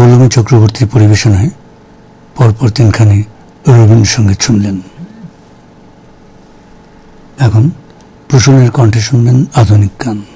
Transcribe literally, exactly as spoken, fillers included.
পৌলমী চক্রবর্তীর পরিবেশনায় পরপর তিনখানি রবীন্দ্রসঙ্গীত শুনলেন। এখন প্রসূনের কণ্ঠে শুনবেন আধুনিক গান।